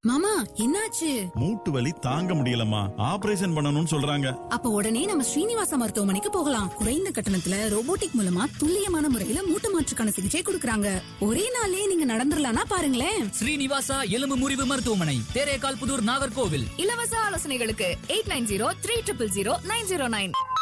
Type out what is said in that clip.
மாமா என்னாச்சு? மூட்டு வலி தாங்க முடியலம்மா, ஆபரேஷன் பண்ணணும்னு சொல்றாங்க. அப்ப உடனே நம்ம ஸ்ரீனிவாசா மருத்துவமனைக்கு போகலாம். குறைந்த கட்டணத்துல ரோபோட்டிக் மூலமா துல்லியமான முறையில மூட்டு மாற்றுக்கான சிகிச்சை கொடுக்கறாங்க. ஒரே நாள்லயே நீங்க நடந்துடலாம்னா பாருங்களேன். ஸ்ரீனிவாசா எலும்பு முறிவு மருத்துவமனை, தேரேகால் புதூர், நாகர்கோவில். இலவச ஆலோசனைகளுக்கு 8903000909.